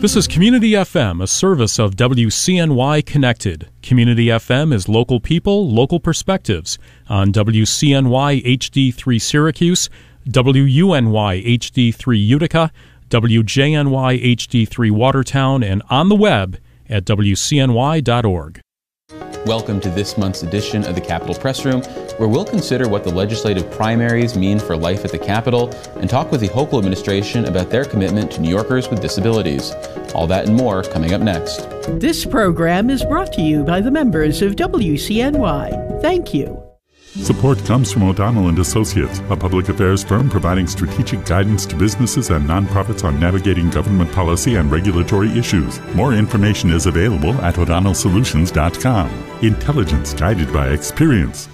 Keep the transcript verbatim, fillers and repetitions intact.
This is Community F M, a service of W C N Y Connected. Community F M is local people, local perspectives on W C N Y H D three Syracuse, W U N Y H D three Utica, W J N Y H D three Watertown, and on the web at W C N Y dot org. Welcome to this month's edition of the Capitol Press Room, where we'll consider what the legislative primaries mean for life at the Capitol and talk with the Hochul administration about their commitment to New Yorkers with disabilities. All that and more coming up next. This program is brought to you by the members of W C N Y. Thank you. Support comes from O'Donnell and Associates, a public affairs firm providing strategic guidance to businesses and nonprofits on navigating government policy and regulatory issues. More information is available at o'donnell solutions dot com. Intelligence guided by experience.